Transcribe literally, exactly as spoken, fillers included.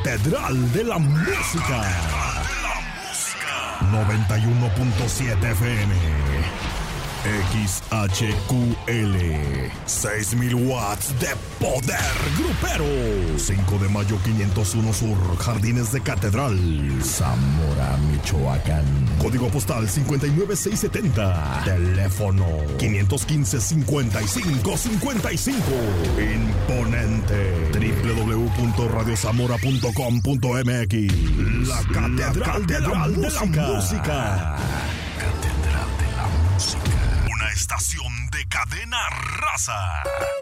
Catedral de la Música. noventa y uno punto siete F M. X H Q L. seis mil watts de poder grupero. cinco de mayo quinientos uno Sur, Jardines de Catedral, Zamora, Michoacán. Código postal cincuenta y nueve seis setenta. Teléfono quinientos quince, cincuenta y cinco cincuenta y cinco. Imponente. doble u doble u doble u punto radio zamora punto com punto m x. La Catedral, la catedral de, la de, la música. de la Música. Catedral de la Música. Una estación de Cadena Raza.